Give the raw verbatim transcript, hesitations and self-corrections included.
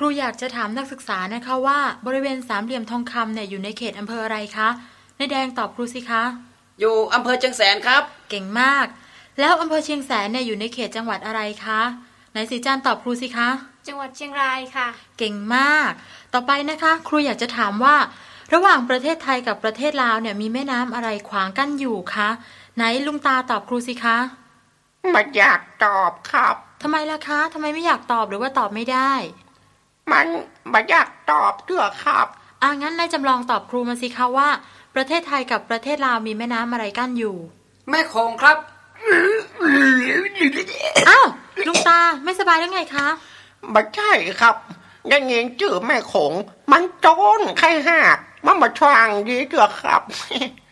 รูอยากจะถามนักศึกษานะคะว่าบริเวณสามเหลี่ยมทองคำเนี่ยอยู่ในเขตอำเภออะไรคะนายแดงตอบครูสิคะอยู่อำเภอเชียงแสนครับเก่งมากแล้วอำเภอเชียงแสนเนี่ยอยู่ในเขตจังหวัดอะไรคะไหนสีจันตอบครูสิคะจังหวัดเชียงรายค่ะเก่งมากต่อไปนะคะครูอยากจะถามว่าระหว่างประเทศไทยกับประเทศลาวเนี่ยมีแม่น้ำอะไรขวางกั้นอยู่คะไหนลุงตาตอบครูสิคะไม่อยากตอบครับทำไมล่ะคะทำไมไม่อยากตอบหรือว่าตอบไม่ได้มันไม่อยากตอบเด้อครับอ่ะงั้นนายจำลองตอบครูมาสิคะว่าประเทศไทยกับประเทศลาวมีแม่น้ำอะไรกั้นอยู่แม่โขงครับอ้าวลุงตาไม่สบายหรือไงคะไม่ใช่ครับยังเงี้ยจื่อแม่โขงมันโจนไข้หักมันมาช่างดีเด้อครับ